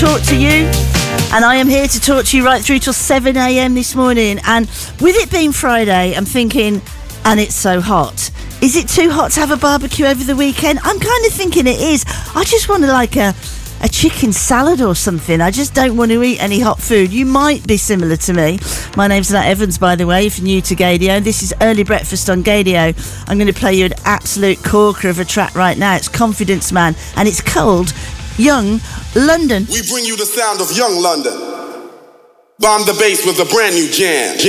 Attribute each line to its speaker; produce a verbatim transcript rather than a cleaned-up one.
Speaker 1: talk to you, and I am here to talk to you right through till seven a.m. this morning. And with it being Friday, I'm thinking, and it's so hot, is it too hot to have a barbecue over the weekend? I'm kind of thinking it is. I just want to like a a chicken salad or something. I just don't want to eat any hot food. You might be similar to me. My name's Nat Evans, by the way, if you're new to Gaydio. This is Early Breakfast on Gaydio. I'm going to play you an absolute corker of a track right now. It's Confidence Man, and it's called Young London.
Speaker 2: We bring you the sound of Young London. Bomb the bass with a brand new jam.